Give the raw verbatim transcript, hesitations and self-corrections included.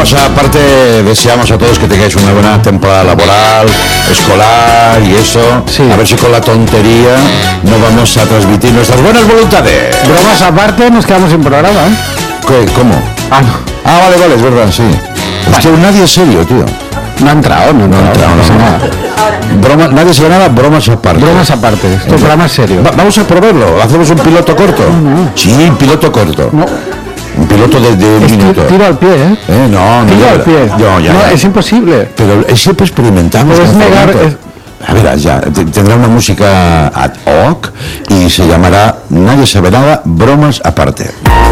bromas aparte, deseamos a todos que tengáis una buena temporada laboral, escolar y eso. Sí. A ver si con la tontería no vamos a transmitir nuestras buenas voluntades. Bromas aparte, nos quedamos sin programa, ¿eh? ¿Qué? ¿Cómo? Ah, no. Ah, vale, vale, es verdad, sí. Es que nadie es serio, tío. No ha entrado, no, no, No ha entrado, no, pasa no. nada. Broma, nadie se ganaba bromas aparte. Bromas aparte, esto es programa serio. Va- vamos a probarlo, hacemos un piloto corto. no. Sí, piloto corto. No, Un piloto de, de un es minuto. ti- tiro al pie, ¿eh? Eh, no, no. Tiro ya al verás. pie. No, ya, No, ya. es imposible. Pero es siempre experimentamos. Puedes con negar, formatos. A ver, ya, te- tendrá una música ad hoc y se llamará Nadie sabe nada, bromas aparte.